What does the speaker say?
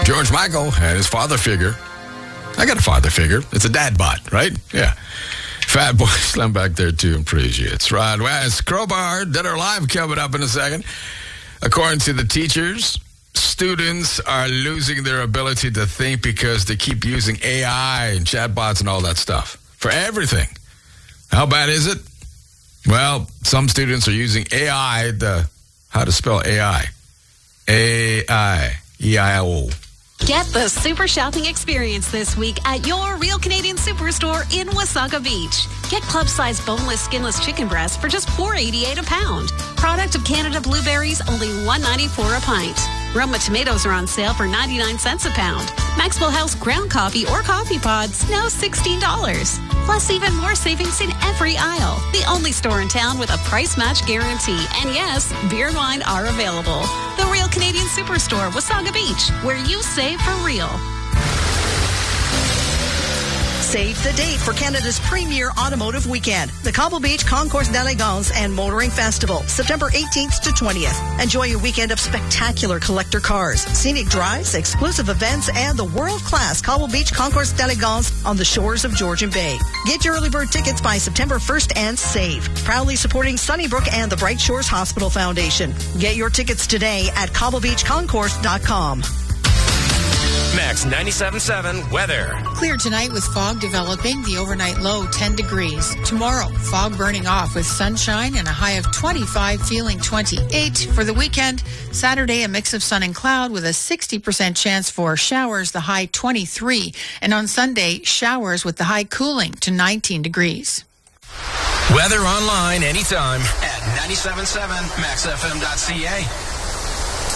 George Michael and his father figure. I got a father figure. It's a dad bod, right? Yeah. Fat Boy Slim back there too. Appreciate it. It's Rod West. Crowbar, Dead or Alive coming up in a second. According to the teachers, students are losing their ability to think because they keep using AI and chatbots and all that stuff for everything. How bad is it? Well, some students are using AI, how to spell AI? A-I, E-I-O. Get the super shopping experience this week at your Real Canadian Superstore in Wasaga Beach. Get club-sized boneless, skinless chicken breasts for just $4.88 a pound. Product of Canada blueberries, only $1.94 a pint. Roma tomatoes are on sale for 99 cents a pound. Maxwell House ground coffee or coffee pods, now $16. Plus even more savings in every aisle. The only store in town with a price match guarantee. And yes, beer and wine are available. The Real Canadian Superstore, Wasaga Beach, where you save for real. Save the date for Canada's premier automotive weekend, the Cobble Beach Concours d'Elegance and Motoring Festival, September 18th to 20th. Enjoy a weekend of spectacular collector cars, scenic drives, exclusive events, and the world-class Cobble Beach Concours d'Elegance on the shores of Georgian Bay. Get your early bird tickets by September 1st and save. Proudly supporting Sunnybrook and the Bright Shores Hospital Foundation. Get your tickets today at cobblebeachconcourse.com. Max 97.7 weather. Clear tonight with fog developing, the overnight low 10 degrees. Tomorrow, fog burning off with sunshine and a high of 25, feeling 28. For the weekend, Saturday, a mix of sun and cloud with a 60% chance for showers, the high 23. And on Sunday, showers with the high cooling to 19 degrees. Weather online anytime at 97.7maxfm.ca.